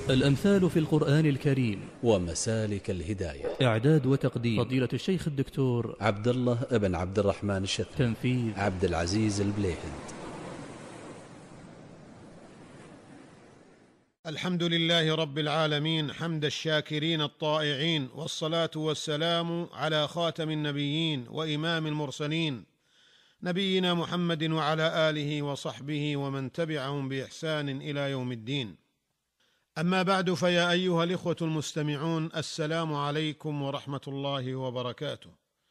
الأمثال في القرآن الكريم ومسالك الهداية. إعداد وتقديم فضيلة الشيخ الدكتور عبد الله بن عبد الرحمن الشث. تنفيذ عبد العزيز البليهند. الحمد لله رب العالمين حمد الشاكرين الطائعين، والصلاة والسلام على خاتم النبيين وإمام المرسلين نبينا محمد وعلى آله وصحبه ومن تبعهم بإحسان إلى يوم الدين. أما بعد، فيا أيها الإخوة المستمعون، السلام عليكم ورحمة الله وبركاته،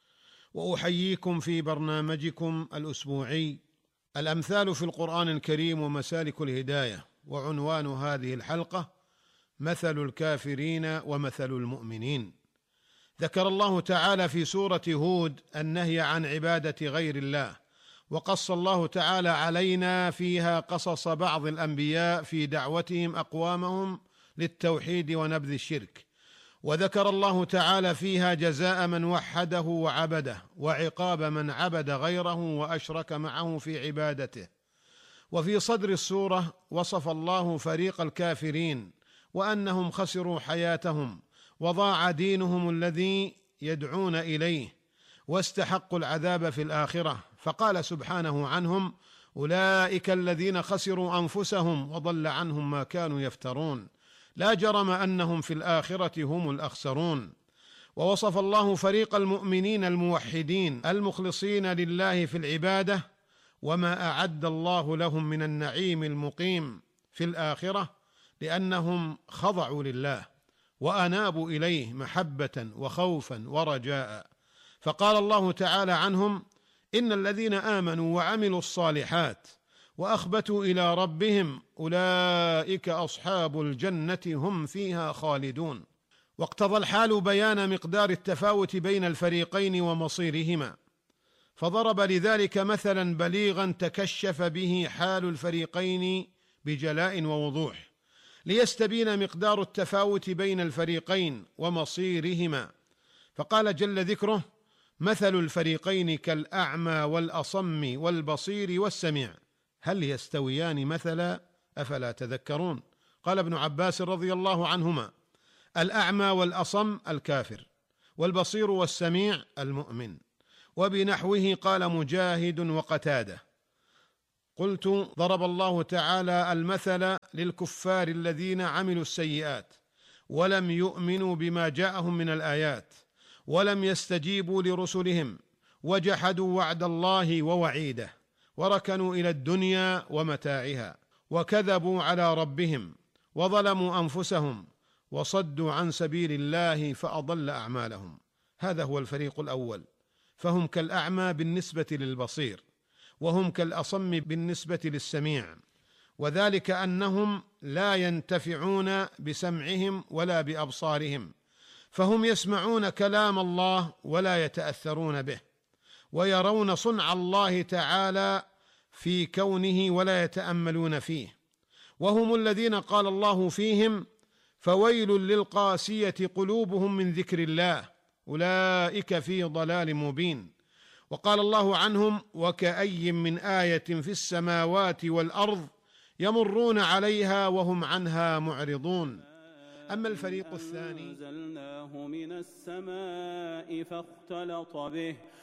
وأحييكم في برنامجكم الأسبوعي الأمثال في القرآن الكريم ومسالك الهداية، وعنوان هذه الحلقة مثل الكافرين ومثل المؤمنين. ذكر الله تعالى في سورة هود النهي عن عبادة غير الله، وقص الله تعالى علينا فيها قصص بعض الأنبياء في دعوتهم أقوامهم للتوحيد ونبذ الشرك، وذكر الله تعالى فيها جزاء من وحده وعبده، وعقاب من عبد غيره وأشرك معه في عبادته. وفي صدر السورة وصف الله فريق الكافرين وأنهم خسروا حياتهم وضاع دينهم الذي يدعون إليه، واستحقوا العذاب في الآخرة، فقال سبحانه عنهم: أولئك الذين خسروا أنفسهم وضل عنهم ما كانوا يفترون، لا جرم أنهم في الآخرة هم الأخسرون. ووصف الله فريق المؤمنين الموحدين المخلصين لله في العبادة وما أعد الله لهم من النعيم المقيم في الآخرة، لأنهم خضعوا لله وأنابوا إليه محبة وخوفا ورجاء. فقال الله تعالى عنهم: إن الذين آمنوا وعملوا الصالحات وأخبتوا إلى ربهم أولئك أصحاب الجنة هم فيها خالدون. واقتضى الحال بيان مقدار التفاوت بين الفريقين ومصيرهما، فضرب لذلك مثلا بليغا تكشف به حال الفريقين بجلاء ووضوح، ليستبين مقدار التفاوت بين الفريقين ومصيرهما. فقال جل ذكره: مثل الفريقين كالأعمى والأصم والبصير والسميع هل يستويان مثلا أفلا تذكرون. قال ابن عباس رضي الله عنهما: الأعمى والأصم الكافر، والبصير والسميع المؤمن. وبنحوه قال مجاهد وقتادة. قلت: ضرب الله تعالى المثل للكفار الذين عملوا السيئات ولم يؤمنوا بما جاءهم من الآيات، ولم يستجيبوا لرسلهم، وجحدوا وعد الله ووعيده، وركنوا إلى الدنيا ومتاعها، وكذبوا على ربهم، وظلموا أنفسهم، وصدوا عن سبيل الله فأضل أعمالهم. هذا هو الفريق الأول، فهم كالأعمى بالنسبة للبصير، وهم كالأصم بالنسبة للسميع، وذلك أنهم لا ينتفعون بسمعهم ولا بأبصارهم، فهم يسمعون كلام الله ولا يتأثرون به، ويرون صنع الله تعالى في كونه ولا يتأملون فيه. وهم الذين قال الله فيهم: فويل للقاسية قلوبهم من ذكر الله أولئك في ضلال مبين. وقال الله عنهم: وكأي من آية في السماوات والأرض يمرون عليها وهم عنها معرضون. أما الفريق الثاني: أنزلناه من السماء فاختلط به